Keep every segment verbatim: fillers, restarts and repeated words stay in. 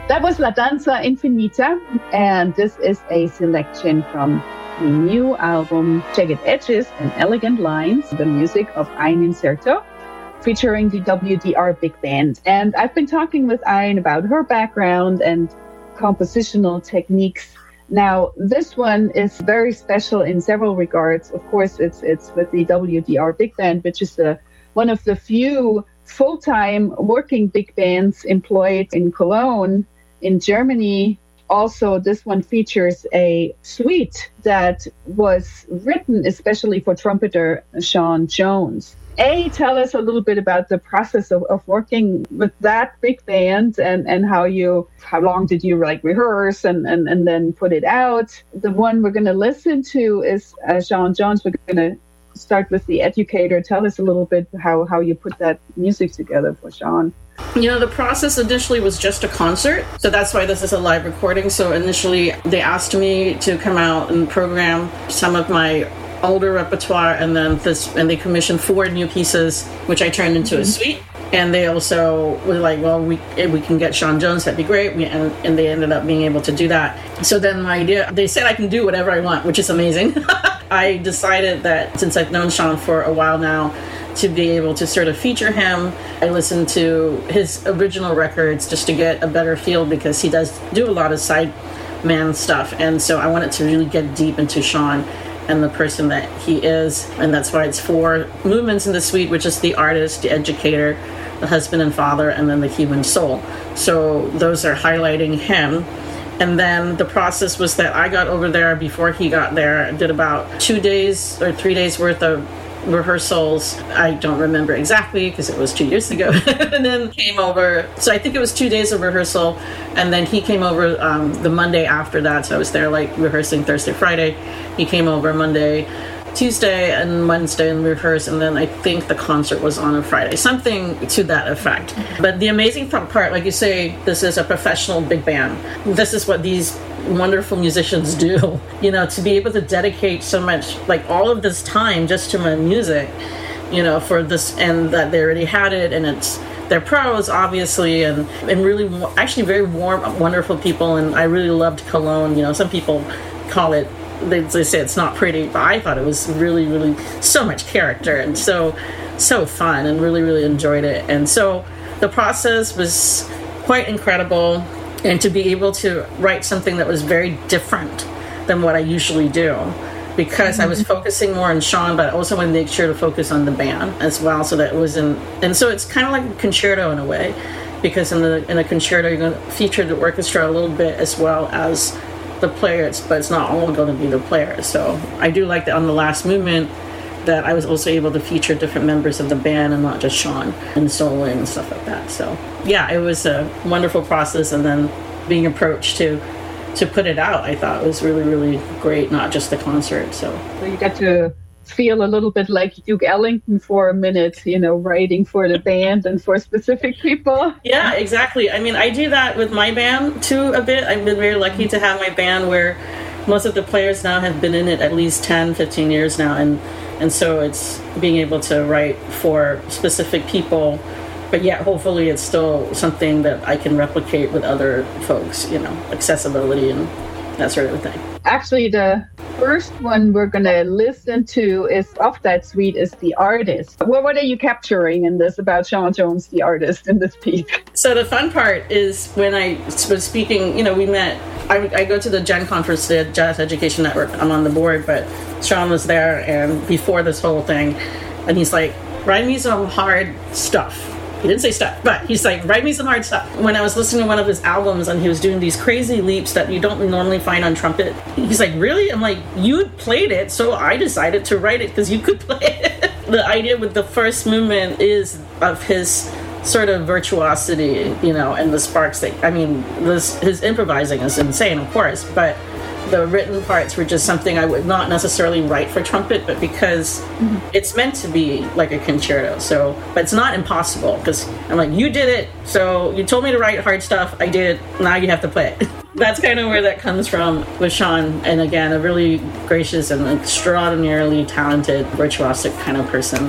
That was La Danza Infinita, and this is a selection from the new album Jagged Edges and Elegant Lines, the music of Ein Inserto, featuring the W D R Big Band. And I've been talking with Ein about her background and compositional techniques. Now, this one is very special in several regards. Of course, it's it's with the W D R Big Band, which is the, one of the few full-time working big bands employed in Cologne, in Germany. Also, this one features a suite that was written especially for trumpeter Sean Jones. A, tell us a little bit about the process of, of working with that big band and, and how you, how long did you like rehearse and, and, and then put it out? The one we're going to listen to is uh, Sean Jones. We're going to start with The Educator. Tell us a little bit how, how you put that music together for Sean. You know, the process initially was just a concert, so that's why this is a live recording. So initially they asked me to come out and program some of my older repertoire, and then this, and they commissioned four new pieces, which I turned into mm-hmm. a suite. And they also were like, well, we if we can get Sean Jones, that'd be great. We, and, and they ended up being able to do that. So then my idea, they said I can do whatever I want, which is amazing. I decided that since I've known Sean for a while now, to be able to sort of feature him, I listened to his original records just to get a better feel, because he does do a lot of side man stuff. And so I wanted to really get deep into Sean and the person that he is. And that's why it's four movements in the suite, which is the artist, the educator, the husband and father, and then the human soul. So those are highlighting him. And then the process was that I got over there before he got there. I did about two days or three days worth of rehearsals. I don't remember exactly because it was two years ago. And then came over. So I think it was two days of rehearsal. And then he came over um, the Monday after that. So I was there like rehearsing Thursday, Friday. He came over Monday, Tuesday, and Wednesday and rehearsed. And then I think the concert was on a Friday, something to that effect. But the amazing part, like you say, this is a professional big band. This is what these wonderful musicians do, you know, to be able to dedicate so much, like all of this time just to my music, you know, for this, and that they already had it, and it's, they're pros, obviously, and, and really, actually very warm, wonderful people, and I really loved Cologne. You know, some people call it, they, they say it's not pretty, but I thought it was really, really so much character, and so, so fun, and really, really enjoyed it. And so the process was quite incredible. And to be able to write something that was very different than what I usually do, because mm-hmm. I was focusing more on Sean, but I also wanted to make sure to focus on the band as well, so that it was in. And so it's kind of like a concerto in a way, because in the in a concerto you're going to feature the orchestra a little bit as well as the players, but it's not all going to be the players. So I do like that on the last movement that I was also able to feature different members of the band and not just Sean and soloing and stuff like that. So yeah, it was a wonderful process, and then being approached to to put it out, I thought was really, really great, not just the concert. So, so you got to feel a little bit like Duke Ellington for a minute, you know, writing for the band and for specific people. Yeah, exactly. I mean, I do that with my band too a bit. I've been very lucky to have my band where most of the players now have been in it at least ten, fifteen years now, and And so it's being able to write for specific people, but yet hopefully it's still something that I can replicate with other folks, you know, accessibility and that sort of thing. Actually, the first one we're going to listen to is of that suite is The Artist. Well, what are you capturing in this about Sean Jones, the artist, in this piece? So the fun part is when I was speaking, you know, we met, I, I go to the Gen Conference, the Jazz Education Network. I'm on the board, but Sean was there, and before this whole thing, and he's like, write me some hard stuff. He didn't say stuff, but he's like, write me some hard stuff. When I was listening to one of his albums and he was doing these crazy leaps that you don't normally find on trumpet, he's like, really? I'm like, you played it, so I decided to write it because you could play it. The idea with the first movement is of his sort of virtuosity, you know, and the sparks that, I mean, this, his improvising is insane, of course, but the written parts were just something I would not necessarily write for trumpet, but because mm-hmm. it's meant to be like a concerto. So, but it's not impossible, because I'm like, you did it, so you told me to write hard stuff, I did, now you have to play it. That's kind of where that comes from with Sean, and again, a really gracious and extraordinarily talented, virtuosic kind of person.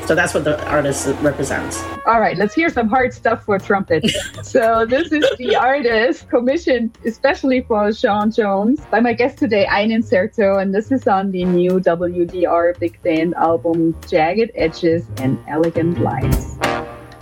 So that's what the artist represents. All right, let's hear some hard stuff for trumpet. So this is the artist commissioned especially for Sean Jones by my guest today, Ein Incerto, and this is on the new W D R Big Band album, Jagged Edges and Elegant Lines.